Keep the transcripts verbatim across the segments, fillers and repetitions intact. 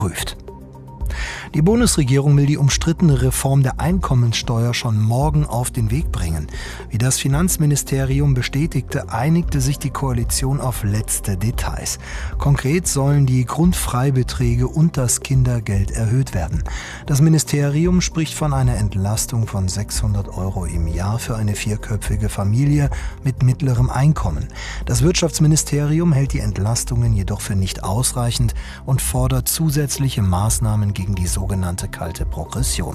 prüft. Die Bundesregierung will die umstrittene Reform der Einkommensteuer schon morgen auf den Weg bringen. Wie das Finanzministerium bestätigte, einigte sich die Koalition auf letzte Details. Konkret sollen die Grundfreibeträge und das Kindergeld erhöht werden. Das Ministerium spricht von einer Entlastung von sechshundert Euro im Jahr für eine vierköpfige Familie mit mittlerem Einkommen. Das Wirtschaftsministerium hält die Entlastungen jedoch für nicht ausreichend und fordert zusätzliche Maßnahmen gegen die sogenannte kalte Progression.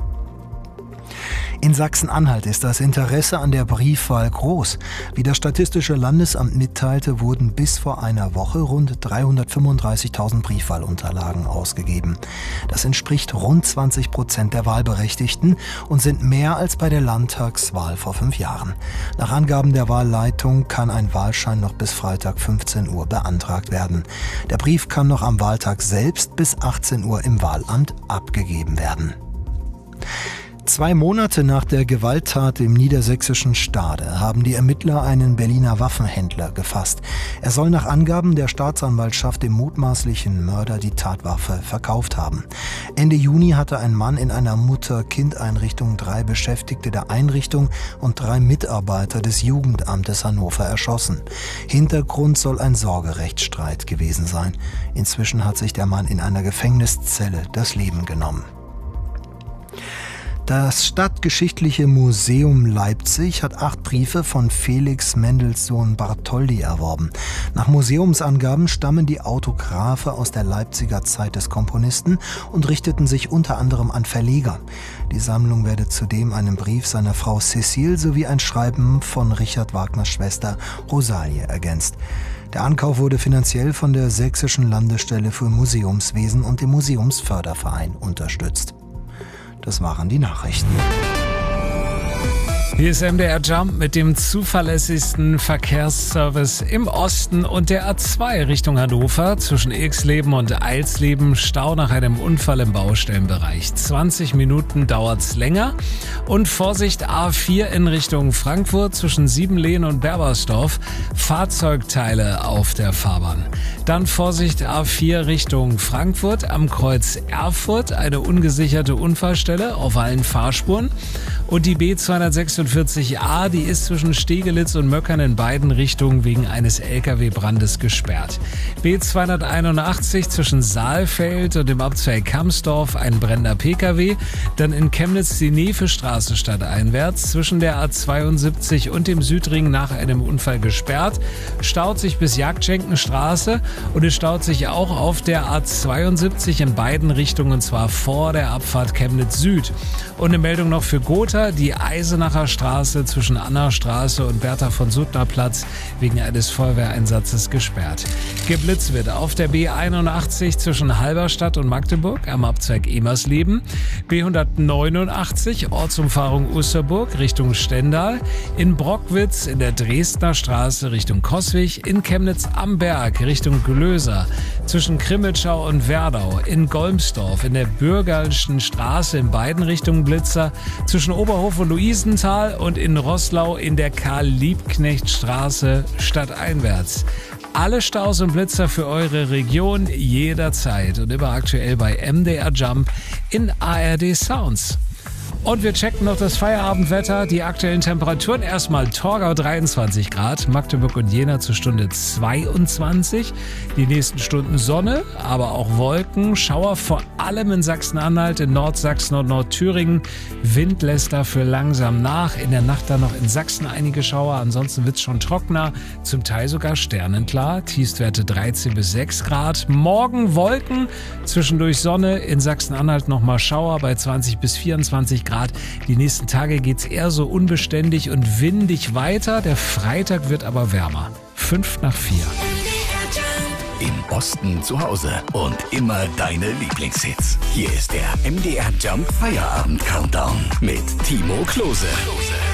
In Sachsen-Anhalt ist das Interesse an der Briefwahl groß. Wie das Statistische Landesamt mitteilte, wurden bis vor einer Woche rund dreihundertfünfunddreißigtausend Briefwahlunterlagen ausgegeben. Das entspricht rund zwanzig Prozent der Wahlberechtigten und sind mehr als bei der Landtagswahl vor fünf Jahren. Nach Angaben der Wahlleitung kann ein Wahlschein noch bis Freitag fünfzehn Uhr beantragt werden. Der Brief kann noch am Wahltag selbst bis achtzehn Uhr im Wahlamt abgegeben werden. Zwei Monate nach der Gewalttat im niedersächsischen Stade haben die Ermittler einen Berliner Waffenhändler gefasst. Er soll nach Angaben der Staatsanwaltschaft dem mutmaßlichen Mörder die Tatwaffe verkauft haben. Ende Juni hatte ein Mann in einer Mutter-Kind-Einrichtung drei Beschäftigte der Einrichtung und drei Mitarbeiter des Jugendamtes Hannover erschossen. Hintergrund soll ein Sorgerechtsstreit gewesen sein. Inzwischen hat sich der Mann in einer Gefängniszelle das Leben genommen. Das Stadtgeschichtliche Museum Leipzig hat acht Briefe von Felix Mendelssohn Bartholdy erworben. Nach Museumsangaben stammen die Autographe aus der Leipziger Zeit des Komponisten und richteten sich unter anderem an Verleger. Die Sammlung werde zudem einen Brief seiner Frau Cécile sowie ein Schreiben von Richard Wagners Schwester Rosalie ergänzt. Der Ankauf wurde finanziell von der Sächsischen Landesstelle für Museumswesen und dem Museumsförderverein unterstützt. Das waren die Nachrichten. Hier ist M D R Jump mit dem zuverlässigsten Verkehrsservice im Osten und der A zwei Richtung Hannover. Zwischen Ilksleben und Eilsleben Stau nach einem Unfall im Baustellenbereich. zwanzig Minuten dauert's länger. Und Vorsicht A vier in Richtung Frankfurt zwischen Siebenlehen und Berbersdorf. Fahrzeugteile auf der Fahrbahn. Dann Vorsicht A vier Richtung Frankfurt am Kreuz Erfurt. Eine ungesicherte Unfallstelle auf allen Fahrspuren. Und die B zweihundertsechsundvierzig A, die ist zwischen Stegelitz und Möckern in beiden Richtungen wegen eines L K W-Brandes gesperrt. B zweihunderteinundachtzig zwischen Saalfeld und dem Abzweig Kamsdorf ein brennender P K W. Dann in Chemnitz die Nevestraße stadteinwärts zwischen der A zweiundsiebzig und dem Südring nach einem Unfall gesperrt. Staut sich bis Jagdschenkenstraße und es staut sich auch auf der A zweiundsiebzig in beiden Richtungen, und zwar vor der Abfahrt Chemnitz Süd. Und eine Meldung noch für Gotha, die Eisenacher Straße zwischen Annastraße und Bertha von Suttner Platz wegen eines Feuerwehreinsatzes gesperrt. Geblitzt wird auf der B einundachtzig zwischen Halberstadt und Magdeburg am Abzweig Emersleben, B hundertneunundachtzig Ortsumfahrung Osterburg Richtung Stendal, in Brockwitz in der Dresdner Straße Richtung Coswig, in Chemnitz am Berg Richtung Glöser, zwischen Krimitschau und Werdau, in Golmsdorf in der Bürgerlichen Straße in beiden Richtungen Blitzer, zwischen Oberhof und Luisenthal und in Roßlau in der Karl-Liebknecht-Straße stadteinwärts. Alle Staus und Blitzer für eure Region jederzeit und immer aktuell bei M D R Jump in A R D Sounds. Und wir checken noch das Feierabendwetter, die aktuellen Temperaturen. Erstmal Torgau dreiundzwanzig Grad, Magdeburg und Jena zur Stunde zweiundzwanzig. Die nächsten Stunden Sonne, aber auch Wolken. Schauer vor allem in Sachsen-Anhalt, in Nordsachsen und Nordthüringen. Wind lässt dafür langsam nach. In der Nacht dann noch in Sachsen einige Schauer. Ansonsten wird's schon trockener, zum Teil sogar sternenklar. Tiefstwerte dreizehn bis sechs Grad. Morgen Wolken, zwischendurch Sonne. In Sachsen-Anhalt nochmal Schauer bei zwanzig bis vierundzwanzig Grad. Die nächsten Tage geht's eher so unbeständig und windig weiter. Der Freitag wird aber wärmer. Fünf nach vier. Im Osten zu Hause und immer deine Lieblingshits. Hier ist der M D R Jump Feierabend Countdown mit Timo Klose.